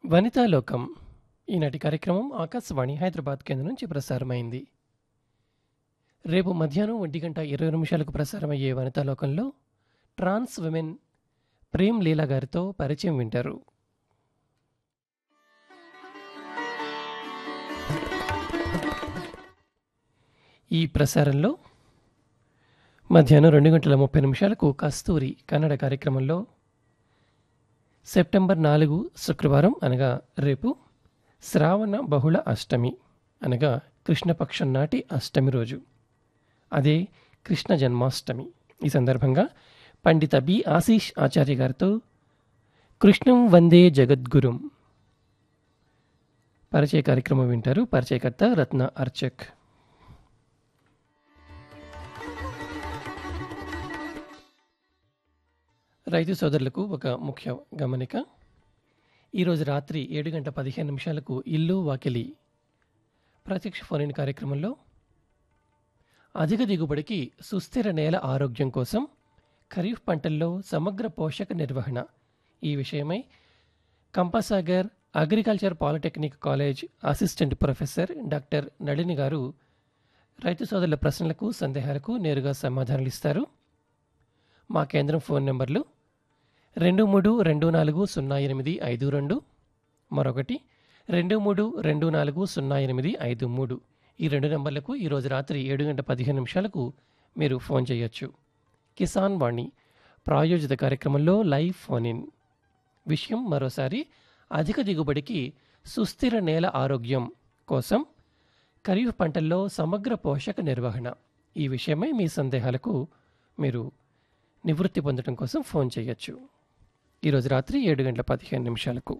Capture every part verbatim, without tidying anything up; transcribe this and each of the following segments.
వనితా లోకం ఈనాటి కార్యక్రమం ఆకాశవాణి హైదరాబాద్ కేంద్రం నుంచి ప్రసారమైంది. రేపు మధ్యాహ్నం ఒంటి గంట ఇరవై నిమిషాలకు ప్రసారమయ్యే వనితా లోకంలో ట్రాన్స్ విమెన్ ప్రేమ్ లీలా గారితో పరిచయం వింటారు. ఈ ప్రసారంలో మధ్యాహ్నం రెండు గంటల ముప్పై నిమిషాలకు కస్తూరి కన్నడ కార్యక్రమంలో సెప్టెంబర్ నాలుగు శుక్రవారం అనగా రేపు శ్రావణ బహుళ అష్టమి అనగా కృష్ణపక్షం నాటి అష్టమి రోజు, అదే కృష్ణ జన్మాష్టమి. ఈ సందర్భంగా పండిత బి ఆశీష్ ఆచార్య గారితో కృష్ణం వందే జగద్గురుం పరిచయ కార్యక్రమం వింటారు. పరిచయకర్త రత్న అర్చక్. రైతు సోదరులకు ఒక ముఖ్య గమనిక. ఈరోజు రాత్రి ఏడు గంట పదిహేను నిమిషాలకు ఇల్లు వాకిలి ప్రత్యక్ష ఫోన్ ఇన్ కార్యక్రమంలో అధిక దిగుబడికి సుస్థిర నేల ఆరోగ్యం కోసం ఖరీఫ్ పంటల్లో సమగ్ర పోషక నిర్వహణ ఈ విషయమై Kampasagar agriculture polytechnic college assistant professor doctor Nalini గారు రైతు సోదరుల ప్రశ్నలకు సందేహాలకు నేరుగా సమాధానాలు ఇస్తారు. మా కేంద్రం ఫోన్ నెంబర్లు రెండు మూడు రెండు నాలుగు సున్నా ఎనిమిది ఐదు రెండు, మరొకటి రెండు మూడు రెండు నాలుగు సున్నా ఎనిమిది ఐదు మూడు. ఈ రెండు నెంబర్లకు ఈరోజు రాత్రి ఏడు గంట పదిహేను నిమిషాలకు మీరు ఫోన్ చేయొచ్చు. కిసాన్ వాణి ప్రాయోజిత కార్యక్రమంలో లైవ్ ఫోన్ ఇన్. విషయం మరోసారి అధిక దిగుబడికి సుస్థిర నేల ఆరోగ్యం కోసం ఖరీఫ్ పంటల్లో సమగ్ర పోషక నిర్వహణ ఈ విషయమై మీ సందేహాలకు మీరు నివృత్తి పొందడం కోసం ఫోన్ చేయొచ్చు. ఈరోజు రాత్రి ఏడు గంటల పదిహేను నిమిషాలకు.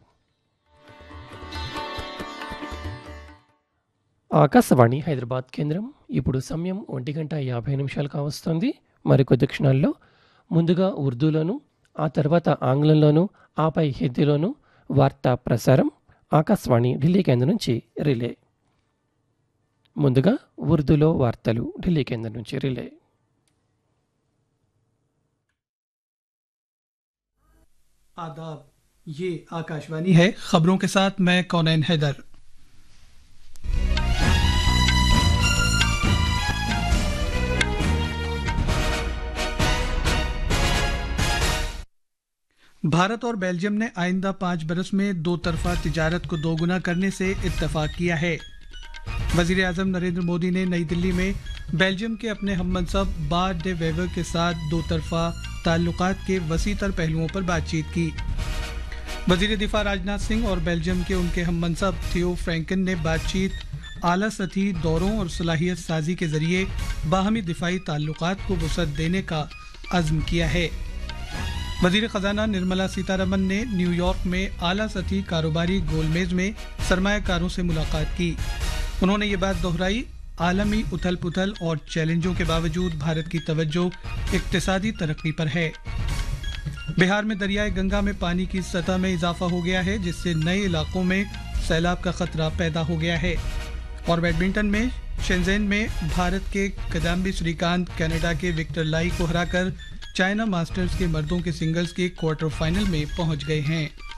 ఆకాశవాణి హైదరాబాద్ కేంద్రం. ఇప్పుడు సమయం ఒంటి గంట యాభై నిమిషాలు కావస్తోంది. మరికొద్ది క్షణాల్లో ముందుగా ఉర్దూలోను, ఆ తర్వాత ఆంగ్లంలోను, ఆపై హిందీలోను వార్తా ప్రసారం ఆకాశవాణి ఢిల్లీ కేంద్రం నుంచి రిలే. ముందుగా ఉర్దూలో వార్తలు ఢిల్లీ కేంద్రం నుంచి రిలే. आदाब, ये आकाशवाणी है। खबरों के साथ मैं कौनैन हैदर। भारत और बेल्जियम ने आइंदा पाँच बरस में दो तरफा तिजारत को दोगुना करने से इत्तेफाक किया है। वजीर आजम नरेंद्र मोदी ने नई दिल्ली में बेल्जियम के अपने हममनसब बार डे वेवर के साथ दो तरफा ताल्लुकात के वसीतर पहलुओं पर बातचीत की। वजीर दिफा राजनाथ सिंह और बेल्जियम के उनके हममनसब थियो फ्रैंकन ने बातचीत आला सतही दौरों और सलाहियत साजी के जरिए बाहमी दिफाई ताल्लुकात को वसअत देने का अज़्म किया है। वजीर खजाना निर्मला सीतारमन ने न्यूयॉर्क में आला सतही कारोबारी गोलमेज में सरमायाकारों से मुलाकात की। उन्होंने ये बात दोहराई, आलमी उथल पुथल और चैलेंजों के बावजूद भारत की तवज्जो इक्तिसादी तरक्की पर है। बिहार में दरियाए गंगा में पानी की सतह में इजाफा हो गया है, जिससे नए इलाकों में सैलाब का खतरा पैदा हो गया है। और बैडमिंटन में शेंजेन में भारत के किदाम्बी श्रीकांत कनाडा के विक्टर लाई को हराकर चाइना मास्टर्स के मर्दों के सिंगल्स के क्वार्टर फाइनल में पहुंच गए हैं।